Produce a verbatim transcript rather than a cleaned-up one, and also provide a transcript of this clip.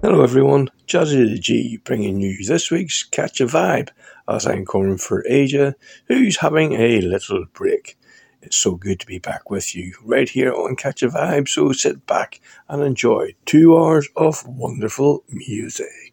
Hello everyone, Jazzy the G bringing you this week's Catch a Vibe as I'm calling for Asia, who's having a little break. It's so good to be back with you right here on Catch a Vibe, so sit back and enjoy two hours of wonderful music.